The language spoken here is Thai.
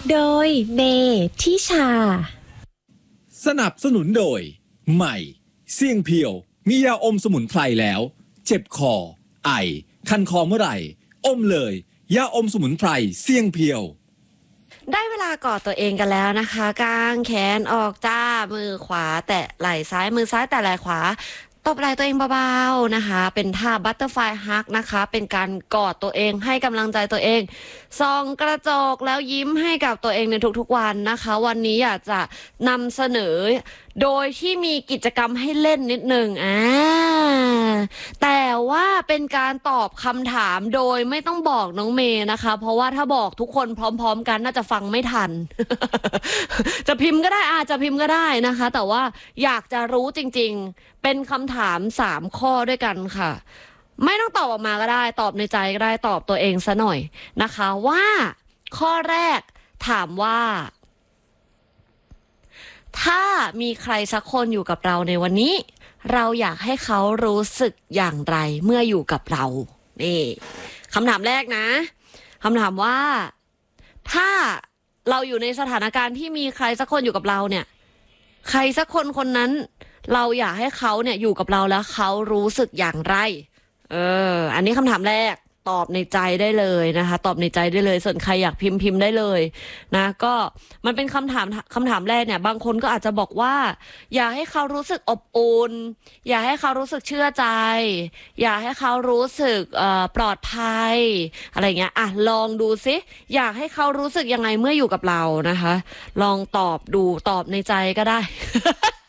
โดยเมทิชาสนับสนุนโดยใหม่เสี่ยงเพียวมียาอมสมุนไพรแล้วเจ็บคอไอคันคอเมื่อไหร่อมเลยยาอมสมุนไพรเสี่ยงเพียวได้เวลากอดตัวเองกันแล้วนะคะกางแขนออกจ้ามือขวาแตะไหล่ซ้ายมือซ้ายแตะไหล่ขวาตบไหล่ตัวเองเบาๆนะคะเป็นท่าบัตเตอร์ฟลายฮักนะคะเป็นการกอดตัวเองให้กำลังใจตัวเองส่องกระจกแล้วยิ้มให้กับตัวเองในทุกๆวันนะคะวันนี้อยากจะนำเสนอโดยที่มีกิจกรรมให้เล่นนิดนึงแต่ว่าเป็นการตอบคำถามโดยไม่ต้องบอกน้องเมย์นะคะเพราะว่าถ้าบอกทุกคนพร้อมๆกันน่าจะฟังไม่ทัน จะพิมพ์ก็ได้อาจจะพิมพ์ก็ได้นะคะแต่ว่าอยากจะรู้จริงๆเป็นคำถาม3ข้อด้วยกันค่ะไม่ต้องตอบออกมาก็ได้ตอบในใจก็ได้ตอบตัวเองซะหน่อยนะคะว่าข้อแรกถามว่าถ้ามีใครสักคนอยู่กับเราในวันนี้เราอยากให้เขารู้สึกอย่างไรเมื่ออยู่กับเรานี่คำถามแรกนะคำถามว่าถ้าเราอยู่ในสถานการณ์ที่มีใครสักคนอยู่กับเราเนี่ยใครสักคนคนนั้นเราอยากให้เขาเนี่ยอยู่กับเราแล้วเขารู้สึกอย่างไรอันนี้คำถามแรกตอบในใจได้เลยนะคะตอบในใจได้เลยส่วนใครอยากพิมพ์ได้เลยนะก็มันเป็นคำถามแรกเนี่ยบางคนก็อาจจะบอกว่าอยากให้เขารู้สึกอบอุ่นอยากให้เขารู้สึกเชื่อใจอยากให้เขารู้สึกปลอดภัยอะไรเงี้ยลองดูซิอยากให้เขารู้สึกยังไงเมื่ออยู่กับเรานะคะลองตอบดูตอบในใจก็ได้